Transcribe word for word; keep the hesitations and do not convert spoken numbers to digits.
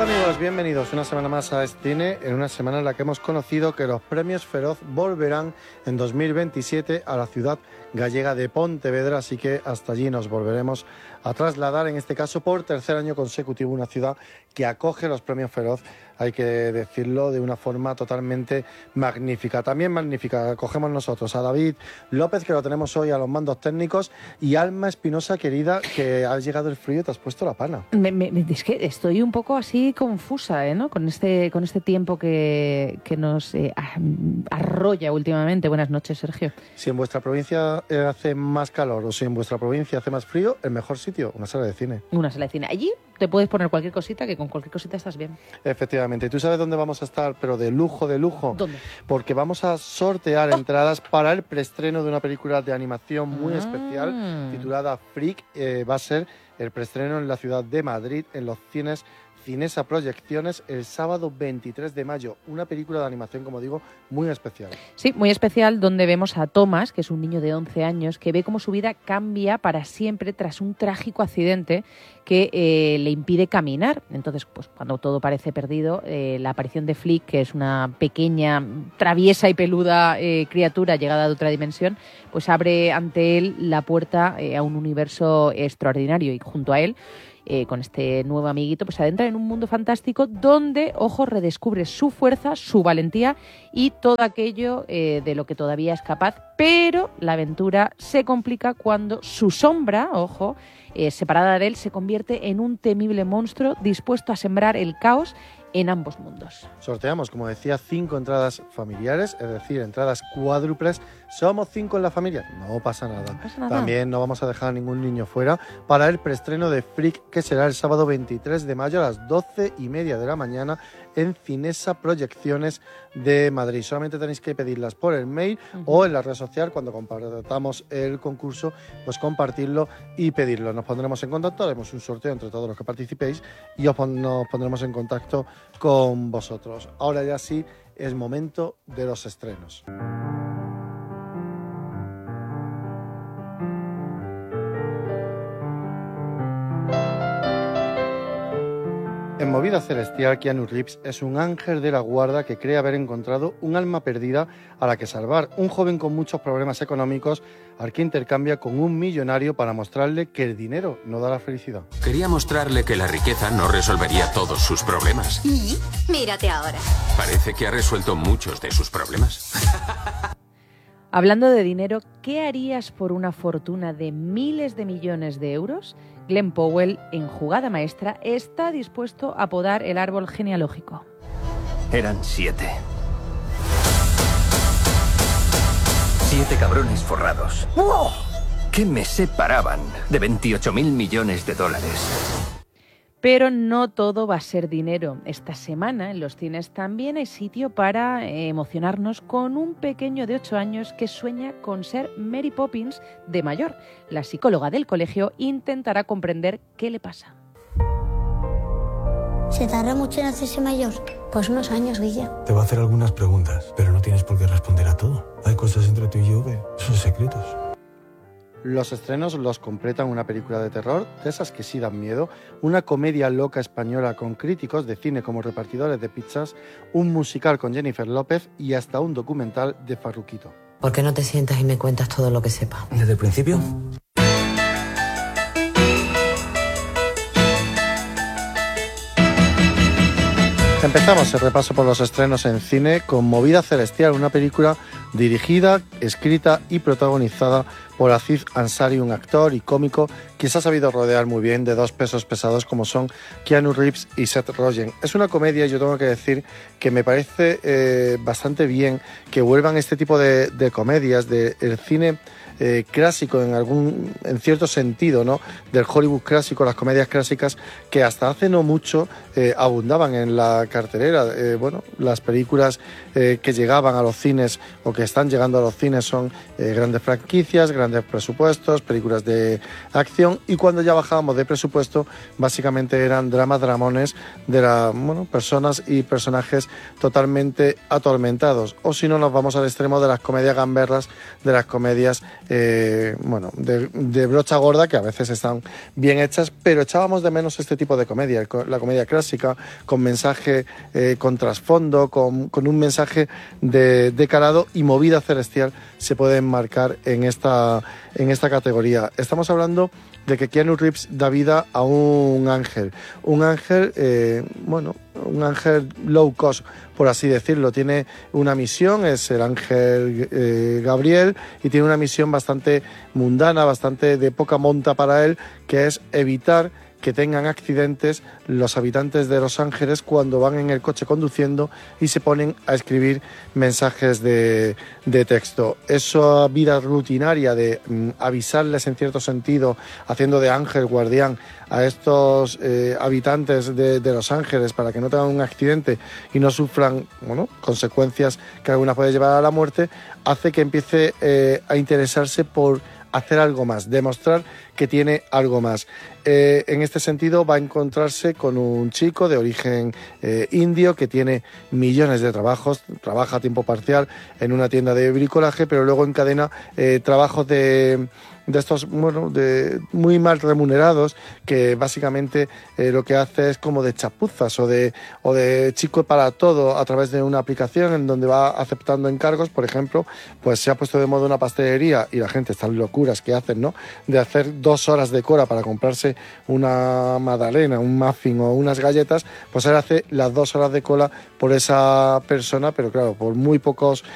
amigos, bienvenidos una semana más a Cine, en una semana en la que hemos conocido que los premios Feroz volverán en dos mil veintisiete a la ciudad gallega de Pontevedra, así que hasta allí nos volveremos a trasladar, en este caso por tercer año consecutivo, una ciudad que acoge los premios Feroz, hay que decirlo, de una forma totalmente magnífica. También magnífica, acogemos nosotros a David López, que lo tenemos hoy a los mandos técnicos, y Alma Espinosa, querida, que ha llegado el frío y te has puesto la pana. Me, me, es que estoy un poco así confusa, ¿eh? ¿no? Con este, con este tiempo que, que nos eh, arrolla últimamente. Buenas noches, Sergio. Si en vuestra provincia hace más calor o si en vuestra provincia hace más frío, el mejor sitio, una sala de cine. Una sala de cine. Allí te puedes poner cualquier cosita, que con cualquier cosita estás bien. Efectivamente. ¿Tú sabes dónde vamos a estar? Pero de lujo, de lujo. ¿Dónde? Porque vamos a sortear oh. entradas para el preestreno de una película de animación muy ah. especial, titulada Freak. Eh, va a ser el preestreno en la ciudad de Madrid, en los cines Cinesa Proyecciones, el sábado veintitrés de mayo. Una película de animación, como digo, muy especial. Sí, muy especial, donde vemos a Thomas, que es un niño de once años, que ve cómo su vida cambia para siempre tras un trágico accidente que eh, le impide caminar. Entonces, pues cuando todo parece perdido, eh, la aparición de Flick, que es una pequeña, traviesa y peluda eh, criatura llegada de otra dimensión, pues abre ante él la puerta eh, a un universo extraordinario, y junto a él, Eh, con este nuevo amiguito, pues adentra en un mundo fantástico donde, ojo, redescubre su fuerza, su valentía y todo aquello eh, de lo que todavía es capaz, pero la aventura se complica cuando su sombra, ojo, eh, separada de él, se convierte en un temible monstruo dispuesto a sembrar el caos en ambos mundos. Sorteamos, como decía, cinco entradas familiares, es decir, entradas cuádruples. Somos cinco en la familia, no pasa nada. No pasa nada. También no vamos a dejar a ningún niño fuera para el preestreno de Freak, que será el sábado veintitrés de mayo a las doce y media de la mañana en Cinesa Proyecciones de Madrid. Solamente tenéis que pedirlas por el mail uh-huh. o en la red social, cuando compartamos el concurso, pues compartirlo y pedirlo. Nos pondremos en contacto, haremos un sorteo entre todos los que participéis y os pon- nos pondremos en contacto con vosotros. Ahora ya sí es momento de los estrenos. En Movida Celestial, Keanu Reeves es un ángel de la guarda que cree haber encontrado un alma perdida a la que salvar. Un joven con muchos problemas económicos al que intercambia con un millonario para mostrarle que el dinero no da la felicidad. Quería mostrarle que la riqueza no resolvería todos sus problemas. ¿Y? Mírate ahora. Parece que ha resuelto muchos de sus problemas. Hablando de dinero, ¿qué harías por una fortuna de miles de millones de euros? Glenn Powell, en jugada maestra, está dispuesto a podar el árbol genealógico. Eran siete. Siete cabrones forrados. ¡Wow! Que me separaban de veintiocho mil millones de dólares. Pero no todo va a ser dinero. Esta semana en los cines también hay sitio para eh, emocionarnos con un pequeño de ocho años que sueña con ser Mary Poppins de mayor. La psicóloga del colegio intentará comprender qué le pasa. ¿Se tarda mucho en hacerse mayor? Pues unos años, Guilla. Te va a hacer algunas preguntas, pero no tienes por qué responder a todo. Hay cosas entre tú y yo que son secretos. Los estrenos los completan una película de terror, de esas que sí dan miedo, una comedia loca española con críticos de cine como repartidores de pizzas, un musical con Jennifer López y hasta un documental de Farruquito. ¿Por qué no te sientas y me cuentas todo lo que sepas? ¿Desde el principio? Empezamos el repaso por los estrenos en cine con Movida Celestial, una película dirigida, escrita y protagonizada por Aziz Ansari, un actor y cómico que se ha sabido rodear muy bien de dos pesos pesados como son Keanu Reeves y Seth Rogen. Es una comedia, yo tengo que decir que me parece eh, bastante bien que vuelvan este tipo de, de comedias del de cine eh, clásico en algún en cierto sentido, ¿no? Del Hollywood clásico, las comedias clásicas que hasta hace no mucho eh, abundaban en la cartelera. Eh, bueno, las películas eh, que llegaban a los cines o que están llegando a los cines son eh, grandes franquicias, grandes presupuestos, películas de acción, y cuando ya bajábamos de presupuesto básicamente eran dramas, dramones de la, bueno, personas y personajes totalmente atormentados, o si no nos vamos al extremo de las comedias gamberras, de las comedias eh, bueno, de, de brocha gorda, que a veces están bien hechas, pero echábamos de menos este tipo de comedia, la comedia clásica, con mensaje, eh, con trasfondo, con, con un mensaje de, de calado, y Movida Celestial se puede enmarcar en esta, en esta categoría. Estamos hablando de que Keanu Reeves da vida a un ángel, un ángel, eh, bueno, un ángel low cost, por así decirlo. Tiene una misión, es el ángel eh, Gabriel, y tiene una misión bastante mundana, bastante de poca monta para él, que es evitar que tengan accidentes los habitantes de Los Ángeles cuando van en el coche conduciendo y se ponen a escribir mensajes de, de texto. Esa vida rutinaria de mm, avisarles en cierto sentido, haciendo de ángel guardián a estos eh, habitantes de, de Los Ángeles para que no tengan un accidente y no sufran, bueno, consecuencias que algunas pueden llevar a la muerte, hace que empiece eh, a interesarse por hacer algo más, demostrar que tiene algo más. Eh, en este sentido va a encontrarse con un chico de origen eh, indio que tiene millones de trabajos, trabaja a tiempo parcial en una tienda de bricolaje, pero luego encadena eh, trabajos de... de estos, bueno, de muy mal remunerados, que básicamente eh, lo que hace es como de chapuzas o de, o de chico para todo a través de una aplicación en donde va aceptando encargos. Por ejemplo, pues se ha puesto de moda una pastelería y la gente, estas locuras que hacen, ¿no?, de hacer dos horas de cola para comprarse una magdalena, un muffin o unas galletas, pues él hace las dos horas de cola por esa persona, pero claro, por muy pocos